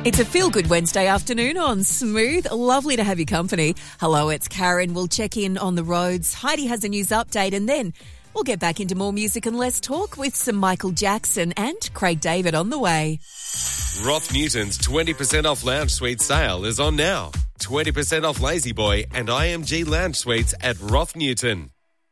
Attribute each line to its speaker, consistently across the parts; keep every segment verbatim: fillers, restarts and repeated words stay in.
Speaker 1: It's a feel-good Wednesday afternoon on Smooth. Lovely to have your company. Hello, it's Karen. We'll check in on the roads. Heidi has a news update and then we'll get back into more music and less talk with some Michael Jackson and Craig David on the way.
Speaker 2: Roth Newton's twenty percent off lounge suite sale is on now. twenty percent off Lazy Boy and I M G lounge suites at Roth Newton.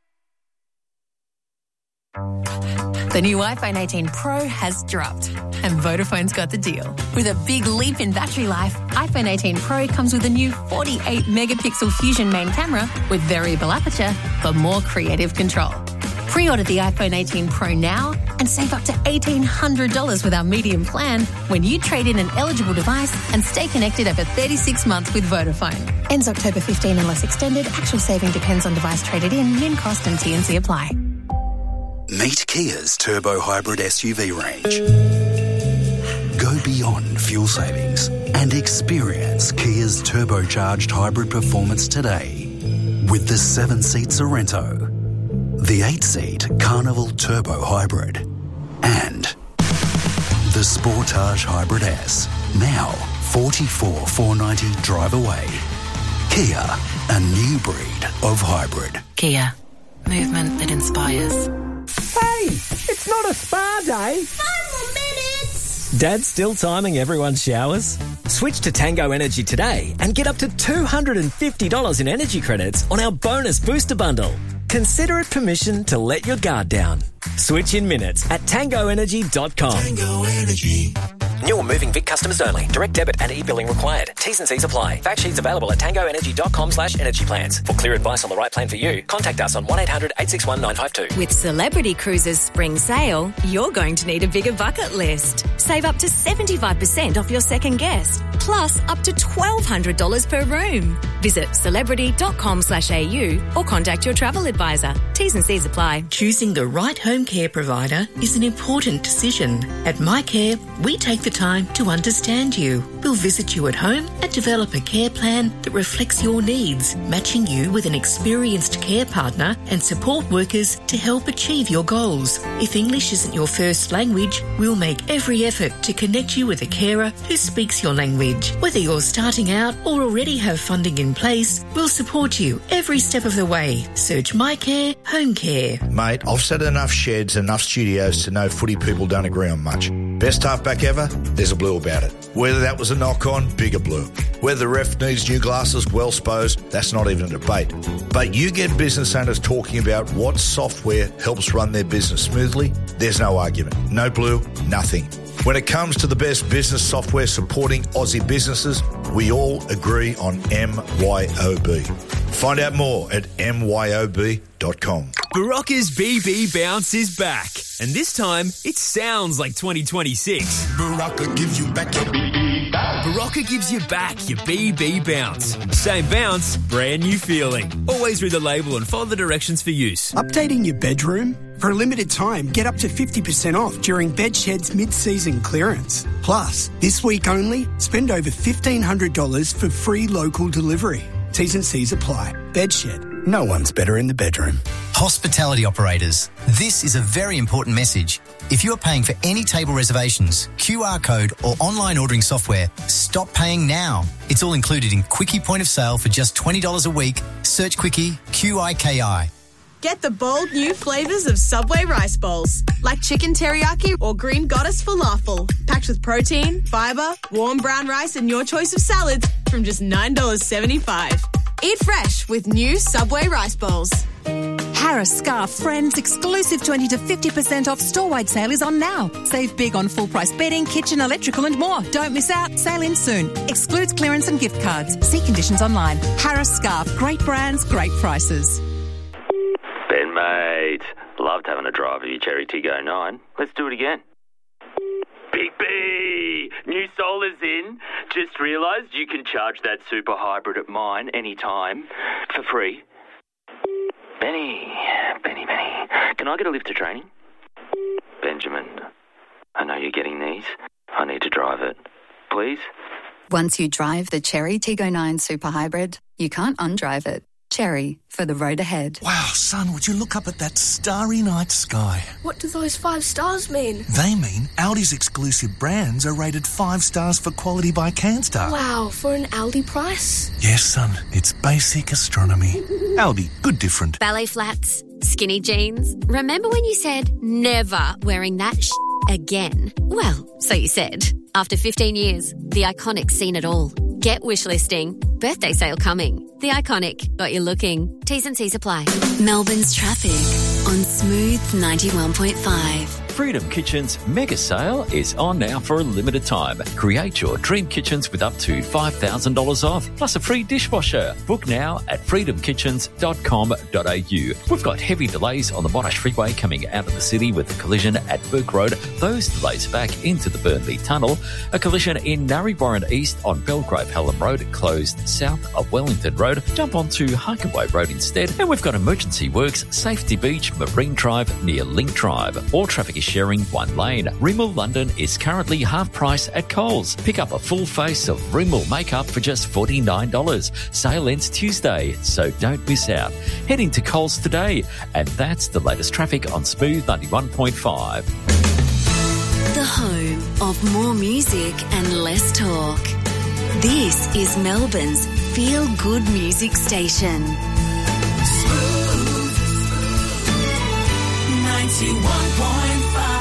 Speaker 3: The new iPhone eighteen Pro has dropped and Vodafone's got the deal. With a big leap in battery life, iPhone eighteen Pro comes with a new forty-eight megapixel Fusion main camera with variable aperture for more creative control. Pre-order the iPhone eighteen Pro now and save up to eighteen hundred dollars with our medium plan when you trade in an eligible device and stay connected over thirty-six months with Vodafone. Ends October fifteenth unless extended. Actual saving depends on device traded in, min cost and T and C apply.
Speaker 4: Meet Kia's turbo hybrid S U V range. Go beyond fuel savings and experience Kia's turbocharged hybrid performance today with the seven-seat Sorrento, the eight-seat Carnival Turbo Hybrid, and the Sportage Hybrid S, now forty-four thousand four hundred ninety drive away. Kia, a new breed of hybrid.
Speaker 3: Kia, movement that inspires.
Speaker 5: Hey, it's not a spa day.
Speaker 6: Five more minutes.
Speaker 5: Dad's still timing everyone's showers? Switch to Tango Energy today and get up to two hundred fifty dollars in energy credits on our bonus booster bundle. Consider it permission to let your guard down. Switch in minutes at tango energy dot com.
Speaker 7: Tango Energy.
Speaker 5: New or moving Vic customers only. Direct debit and e-billing required. T's and C's apply. Fact sheets available at tango energy dot com slash energy plans. For clear advice on the right plan for you, contact us on one eight hundred eight six one nine five two.
Speaker 1: With Celebrity Cruises Spring Sale, you're going to need a bigger bucket list. Save up to seventy-five percent off your second guest, plus up to twelve hundred dollars per room. Visit celebrity dot com slash A U or contact your travel advisor. T's and C's apply.
Speaker 8: Choosing the right home care provider is an important decision. At MyCare, we take the time to understand you. We'll visit you at home and develop a care plan that reflects your needs, matching you with an experienced care partner and support workers to help achieve your goals. If English isn't your first language, we'll make every effort to connect you with a carer who speaks your language. Whether you're starting out or already have funding in place, we'll support you every step of the way. Search MyCare Home Care.
Speaker 9: Mate, I've set enough sheds, enough studios to know footy people don't agree on much. Best halfback ever? There's a blue about it. Whether that was a knock-on, bigger blue. Whether the ref needs new glasses, well supposed, that's not even a debate. But you get business owners talking about what software helps run their business smoothly, there's no argument. No blue, nothing. When it comes to the best business software supporting Aussie businesses, we all agree on M Y O B. Find out more at m y o b dot com.
Speaker 10: Barocca's B B Bounce is back. And this time, it sounds like twenty twenty-six.
Speaker 7: Barocca gives you back your B B bounce.
Speaker 10: Barocca gives you back your B B Bounce. Same bounce, brand new feeling. Always read the label and follow the directions for use.
Speaker 11: Updating your bedroom? For a limited time, get up to fifty percent off during Bedshed's mid-season clearance. Plus, this week only, spend over fifteen hundred dollars for free local delivery. T's and C's apply. Bedshed. No one's better in the bedroom.
Speaker 12: Hospitality operators, this is a very important message. If you are paying for any table reservations, Q R code or online ordering software, stop paying now. It's all included in Quickie Point of Sale for just twenty dollars a week. Search Quickie, Q I K I.
Speaker 13: Get the bold new flavours of Subway rice bowls, like chicken teriyaki or green goddess falafel, packed with protein, fibre, warm brown rice and your choice of salads from just nine dollars seventy-five. Eat fresh with new Subway rice bowls.
Speaker 14: Harris Scarf Friends exclusive twenty to fifty percent off store-wide sale is on now. Save big on full-price bedding, kitchen, electrical and more. Don't miss out. Sale in soon. Excludes clearance and gift cards. See conditions online. Harris Scarf. Great brands, great prices.
Speaker 15: Ben, mate. Loved having a drive of your Cherry Tiggo nine. Let's do it again. Big B! New solar's in. Just realised you can charge that super hybrid at mine anytime for free. Benny, Benny, Benny, can I get a lift to training? Benjamin, I know you're getting these. I need to drive it. Please?
Speaker 16: Once you drive the Cherry Tiggo nine Super Hybrid, you can't undrive it.
Speaker 1: Cherry for the road ahead.
Speaker 16: Wow, son, would you look up at that starry night sky?
Speaker 6: What do those five stars mean?
Speaker 16: They mean Audi's exclusive brands are rated five stars for quality by CanStar.
Speaker 6: Wow, for an Aldi price?
Speaker 16: Yes, son, it's basic astronomy. Aldi, good different.
Speaker 17: Ballet flats, skinny jeans. Remember when you said never wearing that sh** again? Well, so you said. After fifteen years, The Iconic's seen it all. Get wish listing. Birthday sale coming. The Iconic. Got you looking. T's and C's apply.
Speaker 1: Melbourne's traffic on Smooth ninety-one point five.
Speaker 18: Freedom Kitchen's mega sale is on now for a limited time. Create your dream kitchens with up to five thousand dollars off, plus a free dishwasher. Book now at freedom kitchens dot com dot a u. We've got heavy delays on the Monash Freeway coming out of the city with a collision at Burke Road. Those delays back into the Burnley Tunnel. A collision in Narrywarren East on Belgrave Hallam Road, closed south of Wellington Road. Jump onto Harkaway Road instead. And we've got emergency works, Safety Beach, Marine Drive near Link Drive. All traffic is sharing one lane. Rimmel London is currently half price at Coles. Pick up a full face of Rimmel makeup for just forty-nine dollars. Sale ends Tuesday, so don't miss out. Head into Coles today. And that's the latest traffic on Smooth ninety-one point five.
Speaker 1: The home of more music and less talk. This is Melbourne's feel-good music station.
Speaker 19: Smooth ninety-one point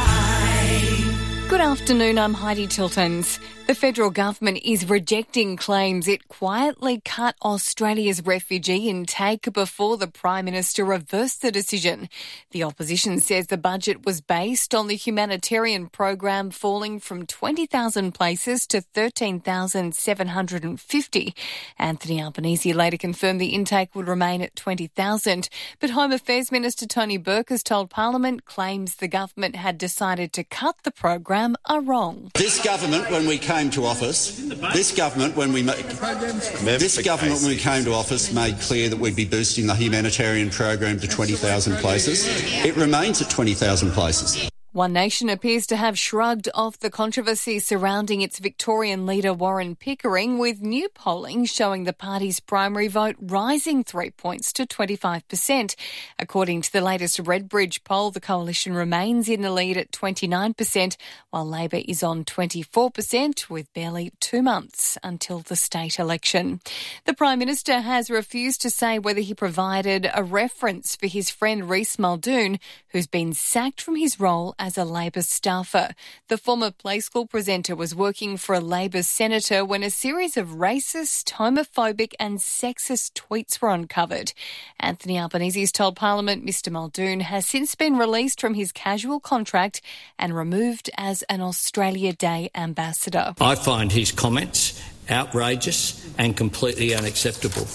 Speaker 19: five.
Speaker 20: Good afternoon, I'm Heidi Tiltons. The federal government is rejecting claims it quietly cut Australia's refugee intake before the Prime Minister reversed the decision. The opposition says the budget was based on the humanitarian program falling from twenty thousand places to thirteen thousand seven hundred fifty. Anthony Albanese later confirmed the intake would remain at twenty thousand, but Home Affairs Minister Tony Burke has told Parliament claims the government had decided to cut the program are wrong.
Speaker 21: This government, when we came to office, this government, when we ma- this government, when we came to office, made clear that we'd be boosting the humanitarian program to twenty thousand places. It remains at twenty thousand places.
Speaker 20: One Nation appears to have shrugged off the controversy surrounding its Victorian leader Warren Pickering, with new polling showing the party's primary vote rising three points to twenty-five percent. According to the latest Redbridge poll, the coalition remains in the lead at twenty-nine percent, while Labor is on twenty-four percent, with barely two months until the state election. The Prime Minister has refused to say whether he provided a reference for his friend Reece Muldoon, who's been sacked from his role as a Labor staffer. The former Play School presenter was working for a Labor senator when a series of racist, homophobic and sexist tweets were uncovered. Anthony Albanese has told Parliament Mr Muldoon has since been released from his casual contract and removed as an Australia Day ambassador.
Speaker 22: I find his comments outrageous and completely unacceptable.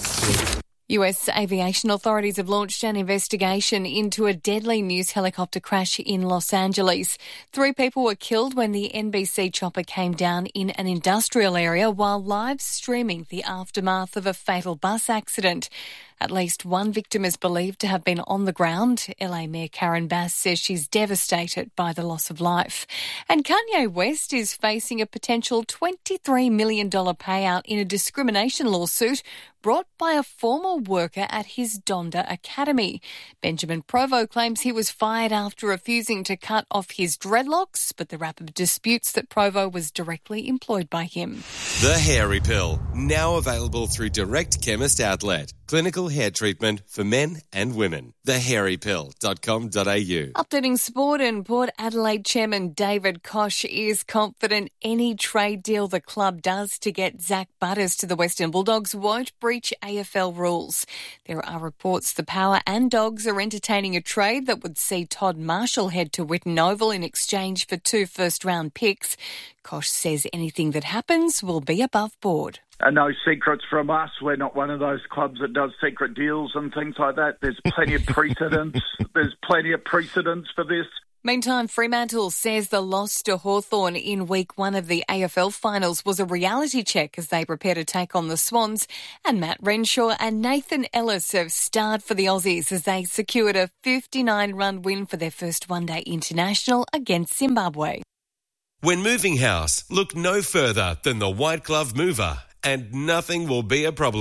Speaker 20: U S aviation authorities have launched an investigation into a deadly news helicopter crash in Los Angeles. Three people were killed when the N B C chopper came down in an industrial area while live streaming the aftermath of a fatal bus accident. At least one victim is believed to have been on the ground. L A Mayor Karen Bass says she's devastated by the loss of life. And Kanye West is facing a potential twenty-three million dollars payout in a discrimination lawsuit brought by a former worker at his Donda Academy. Benjamin Provo claims he was fired after refusing to cut off his dreadlocks, but the rapper disputes that Provo was directly employed by him.
Speaker 2: The Hairy Pill, now available through Direct Chemist Outlet. Clinical hair treatment for men and women. the hairy pill dot com dot a u.
Speaker 20: Updating sport, and Port Adelaide chairman David Koch is confident any trade deal the club does to get Zach Butters to the Western Bulldogs won't breach A F L rules. There are reports the Power and Dogs are entertaining a trade that would see Todd Marshall head to Whitten Oval in exchange for two first-round picks. Koch says anything that happens will be above board.
Speaker 23: Uh, no secrets from us. We're not one of those clubs that does secret deals and things like that. There's plenty of precedents. There's plenty of precedents for this.
Speaker 20: Meantime, Fremantle says the loss to Hawthorn in week one of the A F L finals was a reality check as they prepare to take on the Swans. And Matt Renshaw and Nathan Ellis have starred for the Aussies as they secured a fifty-nine run win for their first one-day international against Zimbabwe.
Speaker 2: When moving house, look no further than the White Glove Mover, and nothing will be a problem.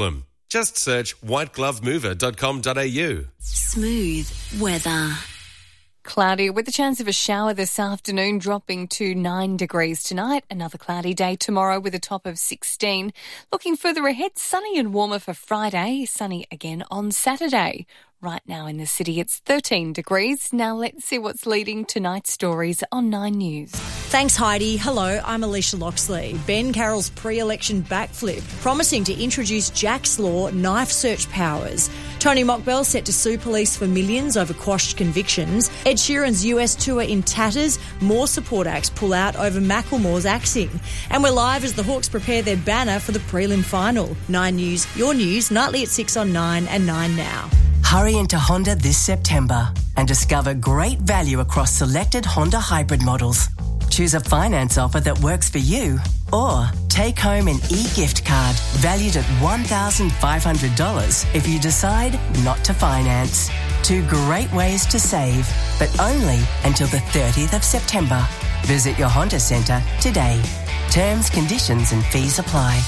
Speaker 2: Just search white glove mover dot com dot a u.
Speaker 1: Smooth weather.
Speaker 20: Cloudy with a chance of a shower this afternoon, dropping to nine degrees tonight. Another cloudy day tomorrow with a top of sixteen. Looking further ahead, sunny and warmer for Friday, sunny again on Saturday. Right now in the city, it's thirteen degrees. Now let's see what's leading tonight's stories on Nine News.
Speaker 3: Thanks, Heidi. Hello, I'm Alicia Loxley. Ben Carroll's pre-election backflip, promising to introduce Jack's Law knife search powers. Tony Mockbell set to sue police for millions over quashed convictions. Ed Sheeran's U S tour in tatters. More support acts pull out over Macklemore's axing. And we're live as the Hawks prepare their banner for the prelim final. Nine News, your news, nightly at six on Nine and Nine Now.
Speaker 4: Hurry into Honda this September and discover great value across selected Honda hybrid models. Choose a finance offer that works for you, or take home an e-gift card valued at one thousand five hundred dollars if you decide not to finance. Two great ways to save, but only until the thirtieth of September. Visit your Honda Centre today. Terms, conditions and fees apply.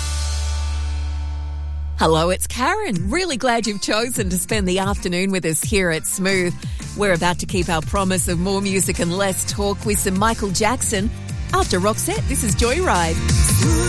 Speaker 5: Hello, it's Karen. Really glad you've chosen to spend the afternoon with us here at Smooth. We're about to keep our promise of more music and less talk with some Michael Jackson. After Roxette, this is Joyride.